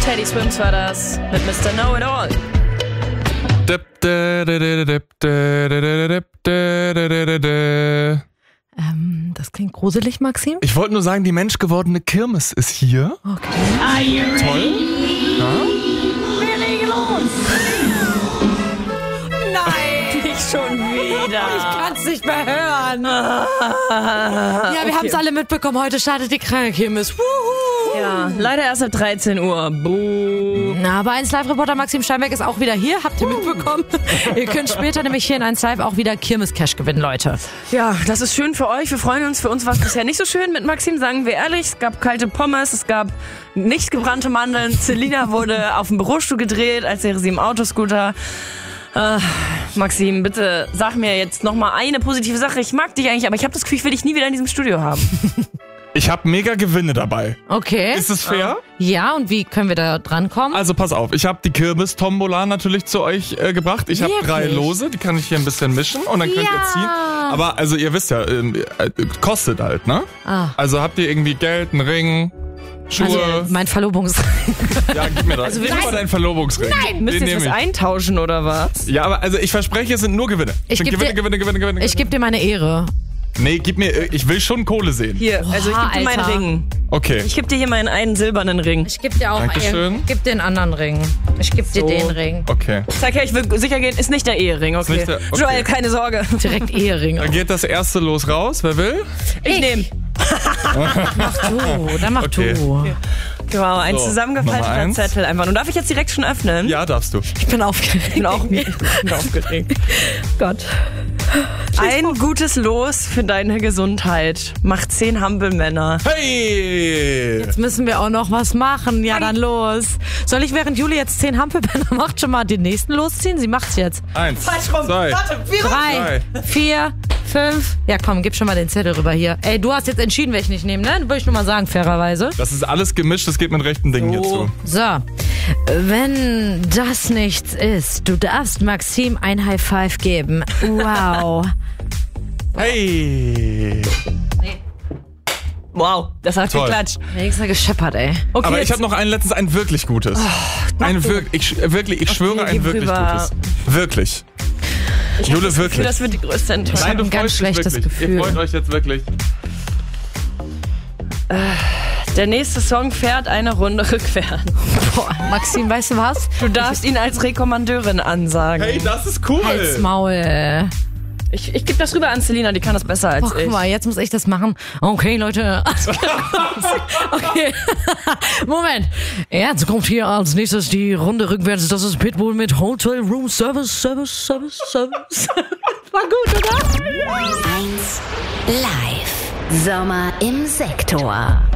Teddy Swims war das mit Mr. Know-It-All. Das klingt gruselig, Maxim. Ich wollte nur sagen, die menschgewordene Kirmes ist hier. Okay. Toll. Ja? Wir legen los. Nein, Nicht schon wieder. ich kann's nicht mehr hören. Ja, wir haben's alle mitbekommen. Heute startet die Kirmes. Wuhu. Ja, leider erst ab 13 Uhr. Buh. Na, aber 1 Live-Reporter Maxim Steinberg ist auch wieder hier. Habt ihr mitbekommen? Ihr könnt später nämlich hier in 1 Live auch wieder Kirmes-Cash gewinnen, Leute. Ja, das ist schön für euch. Wir freuen uns. Für uns war es bisher nicht so schön mit Maxim, sagen wir ehrlich. Es gab kalte Pommes, es gab nicht gebrannte Mandeln. Selina wurde auf dem Bürostuhl gedreht, als wäre sie im Autoscooter. Maxim, bitte sag mir jetzt nochmal eine positive Sache. Ich mag dich eigentlich, aber ich habe das Gefühl, ich will dich nie wieder in diesem Studio haben. Ich habe mega Gewinne dabei. Okay. Ist es fair? Ja, und wie können wir da drankommen? Also pass auf, ich habe die Kirmes-Tombola natürlich zu euch gebracht. Ich habe 3 Wirklich? Lose, die kann ich hier ein bisschen mischen und dann könnt ihr ziehen. Aber also ihr wisst ja, kostet halt, ne? Ah. Also habt ihr irgendwie Geld, einen Ring, Schuhe? Also, mein Verlobungsring. Ja, gib mir das. Also wir Gib mal deinen Verlobungsring. Müsst Den ihr nehme das ich. eintauschen oder was? Ja, aber also ich verspreche, es sind nur Gewinne. Ich Sind geb Gewinne. Ich gebe dir meine Ehre. Nee, gib mir, ich will schon Kohle sehen. Hier, also ich gebe dir meinen Alter. Ring. Okay. Ich gebe dir hier meinen einen silbernen Ring. Ich gebe dir auch Dankeschön. Ich gebe dir einen anderen Ring. Ich gebe dir So. den Ring. Okay. Sag her, ich will sicher gehen, ist nicht der Ehering, okay. nicht der- okay. Joel, keine Sorge. Direkt Ehering. Dann geht das erste los raus. Wer will? Ich nehme. Dann mach Okay. du. Genau, ein So, zusammengefalteter Nummer 1. Zettel einfach. Und darf ich jetzt direkt schon öffnen? Ja, darfst du. Ich bin aufgeregt. Ich bin auch ich bin aufgeregt. Gott. Ein gutes Los für deine Gesundheit. Macht 10 Hampelmänner. Hey! Jetzt müssen wir auch noch was machen. Ja, dann los. Soll ich, während Juli jetzt 10 Hampelmänner macht, schon mal den nächsten losziehen? Sie macht's jetzt. 1, Falsch rum. 2, Warte, wie rum? 3, 4, 5. Ja, komm, gib schon mal den Zettel rüber hier. Ey, du hast jetzt entschieden, welchen ich nehme, ne? Würde ich nur mal sagen, fairerweise. Das ist alles gemischt, das geht mit rechten Dingen hier zu. So, wenn das nichts ist, du darfst Maxim ein High Five geben. Wow. Hey! Wow, das hat Toll. geklatscht. Wenigstens gescheppert, ey. Okay, Aber ich jetzt- habe noch ein wirklich gutes. Ich schwöre, ein gib wirklich rüber. gutes. Wirklich. ich Jule, hab das Gefühl, wirklich. das wird die größte Enttäuschung. Nein, du ein ganz freust dich schlechtes wirklich. Gefühl. Ihr freut euch jetzt wirklich. Der nächste Song fährt eine Runde rückwärts. Boah, Maxim, weißt du was? Du darfst ihn als Rekommandeurin ansagen. Hey, das ist cool. Halt's Maul. Ich gebe das rüber an Selina, die kann das besser als Boah, guck ich. mal, jetzt muss ich das machen. Okay, Leute. Okay. Moment. Jetzt kommt hier als nächstes die Runde rückwärts. Das ist Pitbull mit Hotel Room Service. War gut, oder? 1 Live. Sommer im Sektor.